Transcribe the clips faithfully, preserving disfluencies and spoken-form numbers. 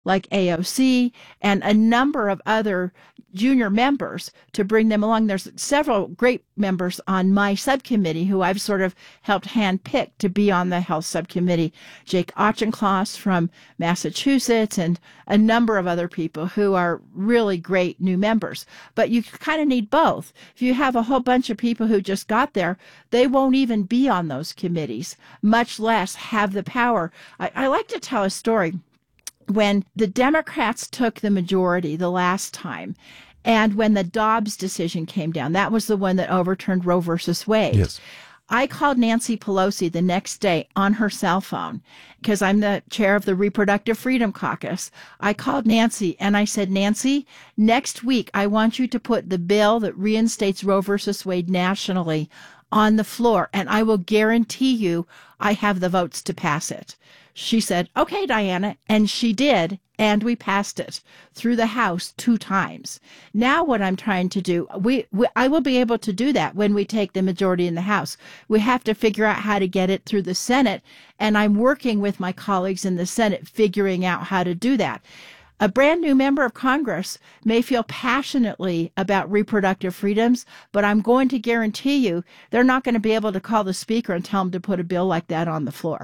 like A O C and a number of other junior members to bring them along. There's several great members on my subcommittee who I've sort of helped handpick to be on the health subcommittee. Jake Auchincloss from Massachusetts and a number of other people who are really great new members. But you kind of need both. If you have a whole bunch of people who just got there, they won't even be on those committees, much less have the power. I, I like to tell a story. When the Democrats took the majority the last time, and when the Dobbs decision came down, that was the one that overturned Roe versus Wade. Yes. I called Nancy Pelosi the next day on her cell phone because I'm the chair of the Reproductive Freedom Caucus. I called Nancy and I said, Nancy, next week I want you to put the bill that reinstates Roe versus Wade nationally on the floor, and I will guarantee you I have the votes to pass it. She said, okay, Diana, and she did, and we passed it through the House two times. Now what I'm trying to do, we, we I will be able to do that when we take the majority in the House. We have to figure out how to get it through the Senate, and I'm working with my colleagues in the Senate figuring out how to do that. A brand new member of Congress may feel passionately about reproductive freedoms, but I'm going to guarantee you they're not going to be able to call the speaker and tell him to put a bill like that on the floor.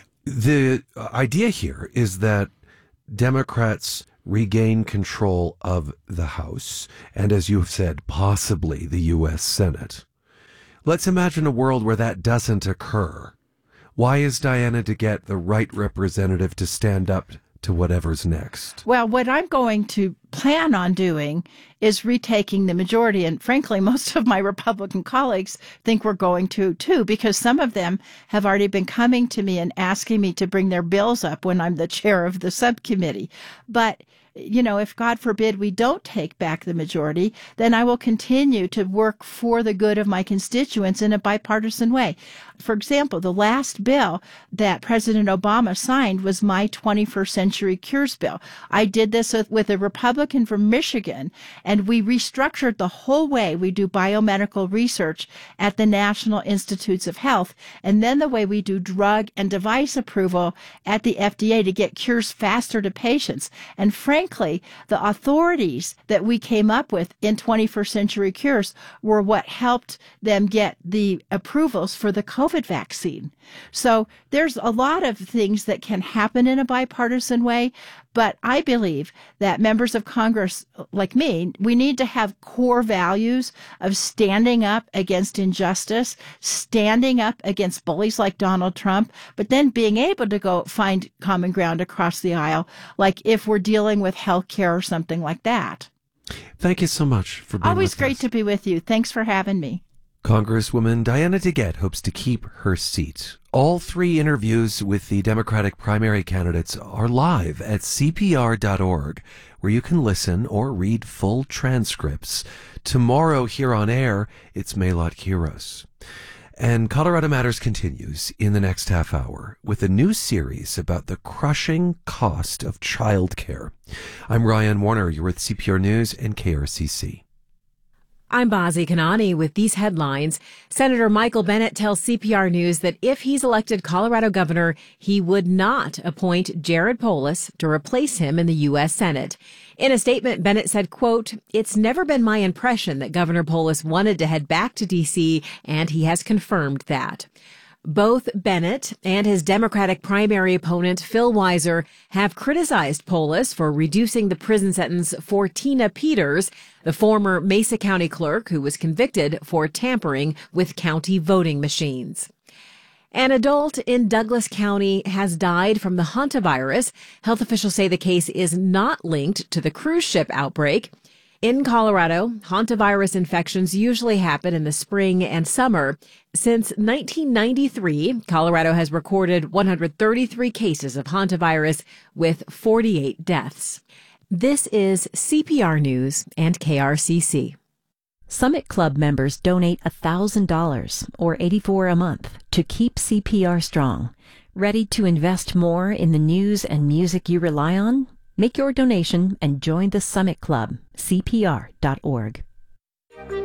The idea here is that Democrats regain control of the House and, as you have said, possibly the U S Senate. Let's imagine a world where that doesn't occur. Why is Diana DeGette the right representative to stand up to whatever's next? Well, what I'm going to plan on doing is retaking the majority. And frankly, most of my Republican colleagues think we're going to, too, because some of them have already been coming to me and asking me to bring their bills up when I'm the chair of the subcommittee. But you know, if God forbid we don't take back the majority, then I will continue to work for the good of my constituents in a bipartisan way. For example, the last bill that President Obama signed was my twenty-first Century Cures bill. I did this with a Republican from Michigan, and we restructured the whole way we do biomedical research at the National Institutes of Health, and then the way we do drug and device approval at the F D A to get cures faster to patients. And frankly, Frankly, the authorities that we came up with in twenty-first Century Cures were what helped them get the approvals for the COVID vaccine. So there's a lot of things that can happen in a bipartisan way, but I believe that members of Congress like me, we need to have core values of standing up against injustice, standing up against bullies like Donald Trump, but then being able to go find common ground across the aisle, like if we're dealing with health care or something like that. Thank you so much for being Always with great us. to be with you. Thanks for having me. Congresswoman Diana DeGette hopes to keep her seat. All three interviews with the Democratic primary candidates are live at C P R dot org, where you can listen or read full transcripts. Tomorrow here on air, it's Maylot Quiros. And Colorado Matters continues in the next half hour with a new series about the crushing cost of childcare. I'm Ryan Warner. You're with C P R News and K R C C. I'm Bazi Kanani with these headlines. Senator Michael Bennet tells C P R News that if he's elected Colorado governor, he would not appoint Jared Polis to replace him in the U S Senate. In a statement, Bennet said, quote, "It's never been my impression that Governor Polis wanted to head back to D C, and he has confirmed that." Both Bennet and his Democratic primary opponent, Phil Weiser, have criticized Polis for reducing the prison sentence for Tina Peters, the former Mesa County clerk who was convicted for tampering with county voting machines. An adult in Douglas County has died from the hantavirus. Health officials say the case is not linked to the cruise ship outbreak. In Colorado, hantavirus infections usually happen in the spring and summer. Since nineteen ninety-three, Colorado has recorded one hundred thirty-three cases of hantavirus with forty-eight deaths. This is C P R News and K R C C. Summit Club members donate one thousand dollars, or eighty-four dollars a month, to keep C P R strong. Ready to invest more in the news and music you rely on? Make your donation and join the Summit Club, C P R dot org.